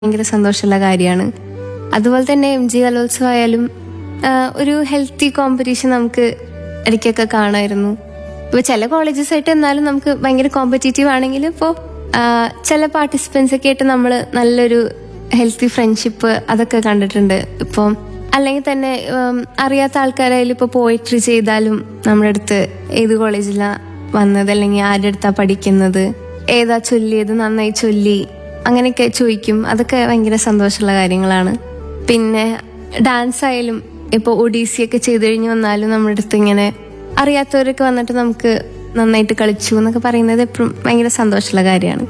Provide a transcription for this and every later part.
ഭയങ്കര സന്തോഷമുള്ള കാര്യമാണ്. അതുപോലെ തന്നെ MG കലോത്സവം ആയാലും ഒരു ഹെൽത്തി കോമ്പറ്റീഷൻ നമുക്ക് ഇടയ്ക്കൊക്കെ കാണായിരുന്നു. ഇപ്പോൾ ചില കോളേജസ് ആയിട്ട് എന്നാലും നമുക്ക് ഭയങ്കര കോമ്പറ്റീറ്റീവ് ആണെങ്കിലും ഇപ്പോൾ ചില പാർട്ടിസിപ്പൻസ് ഒക്കെ ആയിട്ട് നമ്മൾ നല്ലൊരു ഹെൽത്തി ഫ്രണ്ട്ഷിപ്പ് അതൊക്കെ കണ്ടിട്ടുണ്ട്. ഇപ്പം അല്ലെങ്കിൽ തന്നെ അറിയാത്ത ആൾക്കാരായാലും ഇപ്പോൾ പോയിട്രി ചെയ്താലും നമ്മുടെ അടുത്ത് ഏത് കോളേജിലാണ് വന്നത്, അല്ലെങ്കിൽ ആരുടെ അടുത്താണ് പഠിക്കുന്നത്, ഏതാ ചൊല്ലിയത്, നന്നായി ചൊല്ലി, അങ്ങനെയൊക്കെ ചോദിക്കും. അതൊക്കെ ഭയങ്കര സന്തോഷമുള്ള കാര്യങ്ങളാണ്. പിന്നെ ഡാൻസ് ആയാലും ഇപ്പോൾ ഒഡീസിയൊക്കെ ചെയ്തു കഴിഞ്ഞ് വന്നാലും നമ്മുടെ അടുത്ത് ഇങ്ങനെ അറിയാത്തവരൊക്കെ വന്നിട്ട് നമുക്ക് നന്നായിട്ട് കളിച്ചു എന്നൊക്കെ പറയുന്നത് എപ്പോഴും ഭയങ്കര സന്തോഷമുള്ള കാര്യമാണ്.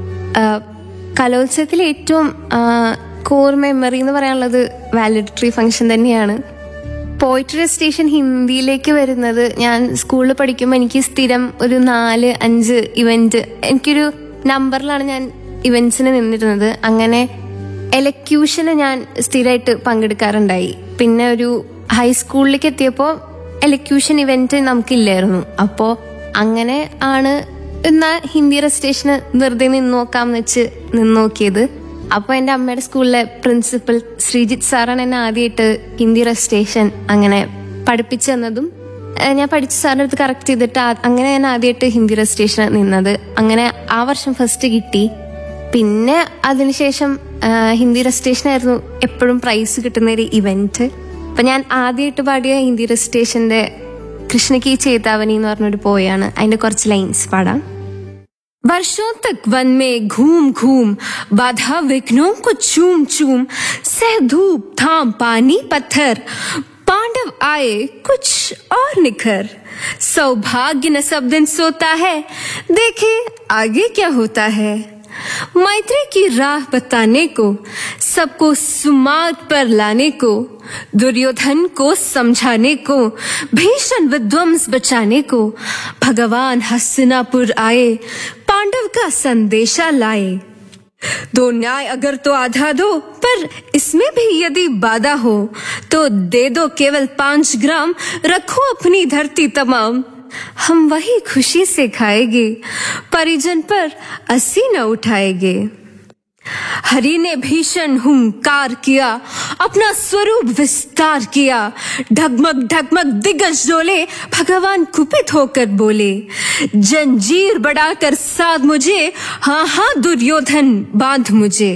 കലോത്സവത്തിൽ ഏറ്റവും കോർ മെമ്മറി എന്ന് പറയാനുള്ളത് വാലിഡറ്ററി ഫംഗ്ഷൻ തന്നെയാണ്. പോയിട്രി റെസിറ്റേഷൻ ഹിന്ദിയിലേക്ക് വരുന്നത് ഞാൻ സ്കൂളിൽ പഠിക്കുമ്പോൾ എനിക്ക് സ്ഥിരം ഒരു 4-5 ഇവന്റ്, എനിക്കൊരു നമ്പറിലാണ് ഞാൻ ഇവന്റ്സിന് നിന്നിരുന്നത്. അങ്ങനെ എലക്യൂഷന് ഞാൻ സ്ഥിരമായിട്ട് പങ്കെടുക്കാറുണ്ടായി. പിന്നെ ഒരു ഹൈസ്കൂളിലേക്ക് എത്തിയപ്പോൾ എലക്യൂഷൻ ഇവന്റ് നമുക്കില്ലായിരുന്നു. അപ്പോൾ അങ്ങനെ ആണ് എന്നാൽ ഹിന്ദി റെസിറ്റേഷന് വെറുതെ നിന്ന് നോക്കാമെന്ന് വെച്ച് നിന്ന് നോക്കിയത്. അപ്പോൾ എൻ്റെ അമ്മയുടെ സ്കൂളിലെ പ്രിൻസിപ്പൽ ശ്രീജിത്ത് സാറാണ് എന്നെ ആദ്യമായിട്ട് ഹിന്ദി റെസിറ്റേഷൻ അങ്ങനെ പഠിപ്പിച്ചു തന്നതും ഞാൻ പഠിച്ച സാറിൻ്റെ അടുത്ത് കറക്റ്റ് ചെയ്തിട്ട് അങ്ങനെ ഞാൻ ആദ്യമായിട്ട് ഹിന്ദി റെസിറ്റേഷൻ നിന്നത്. അങ്ങനെ ആ വർഷം ഫസ്റ്റ് കിട്ടി. പിന്നെ അതിനുശേഷം ഹിന്ദി റെസിറ്റേഷൻ ആയിരുന്നു എപ്പോഴും പ്രൈസ് കിട്ടുന്ന ഒരു ഇവന്റ്. അപ്പം ഞാൻ ആദ്യമായിട്ട് പാടിയ ഹിന്ദി റെസിറ്റേഷന്റെ കൃഷ്ണ की चेतावनी എന്ന് പറഞ്ഞൊരു പോയാണ്. അതിന്റെ കുറച്ച് ലൈൻസ് പാടാം. वर्षों तक वन में घूम घूम बाधा विघ्नों को चूम चूम सह धूप थाम पानी पत्थर पांडव आए कुछ और निखर सौभाग्य न सब दिन सोता है देखे आगे क्या होता है मैत्री की राह बताने को सबको सुमार्ग पर लाने को दुर्योधन को समझाने को भीषण विध्वंस बचाने को भगवान हस्तिनापुर आए पांडव का संदेशा लाए दो न्याय अगर तो आधा दो पर इसमें भी यदि बाधा हो तो दे दो केवल 5 ग्राम रखो अपनी धरती तमाम हम वही खुशी से खाएंगे परिजन पर अस्सी न उठाएंगे हरि ने भीषण हुंकार किया अपना स्वरूप विस्तार किया ढगमग ढगमग दिग्गज डोले भगवान कुपित होकर बोले जंजीर बढ़ाकर साध मुझे हाँ हाँ दुर्योधन बांध मुझे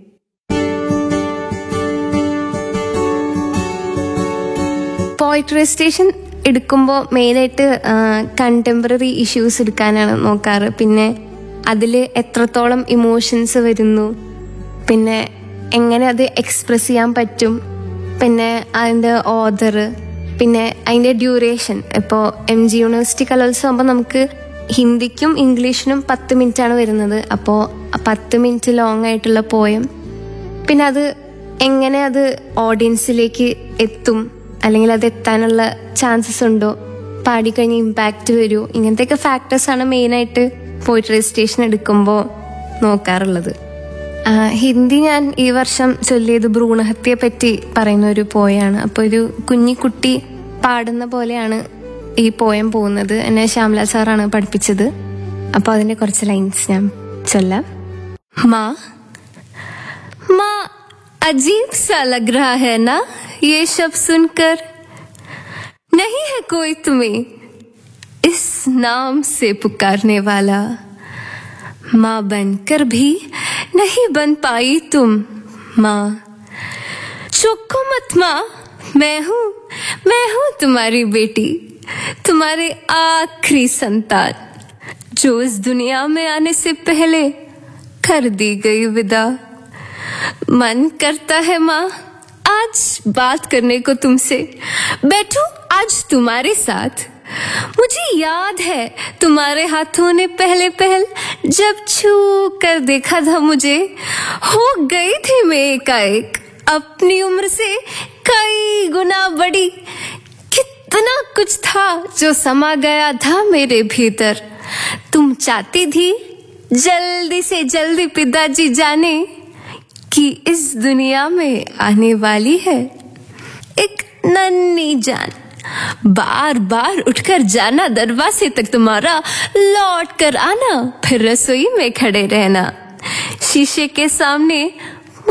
പോയിട്രി റെസിറ്റേഷൻ എടുക്കുമ്പോൾ മെയിനായിട്ട് കണ്ടംപററി ഇഷ്യൂസ് എടുക്കാനാണ് നോക്കാറ്. പിന്നെ അതിൽ എത്രത്തോളം ഇമോഷൻസ് വരുന്നു, പിന്നെ എങ്ങനെ അത് എക്സ്പ്രസ് ചെയ്യാൻ പറ്റും, പിന്നെ അതിൻ്റെ ഓഥർ, പിന്നെ അതിൻ്റെ ഡ്യൂറേഷൻ. ഇപ്പോൾ MG യൂണിവേഴ്സിറ്റി കലോത്സവം ആകുമ്പോൾ നമുക്ക് ഹിന്ദിക്കും ഇംഗ്ലീഷിനും 10 മിനിറ്റാണ് വരുന്നത്. അപ്പോൾ 10 മിനിറ്റ് ലോങ് ആയിട്ടുള്ള പോയം, പിന്നെ അത് എങ്ങനെ അത് ഓഡിയൻസിലേക്ക് എത്തും, അല്ലെങ്കിൽ അത് എത്താനുള്ള ചാൻസസ് ഉണ്ടോ, പാടിക്കഴിഞ്ഞ് ഇമ്പാക്റ്റ് വരുമോ, ഇങ്ങനത്തെയൊക്കെ ഫാക്ടേഴ്സാണ് മെയിനായിട്ട് പോയിട്രി റെസിറ്റേഷൻ എടുക്കുമ്പോൾ നോക്കാറുള്ളത്. ഹിന്ദി ഞാൻ ഈ വർഷം ചൊല്ലിയത് ഭ്രൂണഹത്യയെ പറ്റി പറയുന്ന ഒരു പോയാണ്. അപ്പോൾ ഒരു കുഞ്ഞിക്കുട്ടി പാടുന്ന പോലെയാണ് ഈ പോയം പോകുന്നത്. എന്നെ ശ്യാമല സാറാണ് പഠിപ്പിച്ചത്. അപ്പോൾ അതിൻ്റെ കുറച്ച് ലൈൻസ് ഞാൻ ചൊല്ലാം. മാ മാ अजीब सा लग रहा है ना ये शब्द सुनकर नहीं है कोई तुम्हें इस नाम से पुकारने वाला माँ बनकर भी नहीं बन पाई तुम माँ चौको मत माँ मैं हूँ तुम्हारी बेटी तुम्हारे आखिरी संतान जो इस दुनिया में आने से पहले कर दी गई विदा मन करता है माँ आज बात करने को तुमसे बैठूं आज तुम्हारे साथ मुझे याद है तुम्हारे हाथों ने पहले जब छू कर देखा था मुझे हो गई थी मैं एकाएक अपनी उम्र से कई गुना बड़ी कितना कुछ था जो समा गया था मेरे भीतर तुम चाहती थी जल्दी से जल्दी पिताजी जाने कि इस दुनिया में आने वाली है एक नन्ही जान बार बार उठकर जाना दरवाजे तक तुम्हारा लौट कर आना फिर रसोई में खड़े रहना शीशे के सामने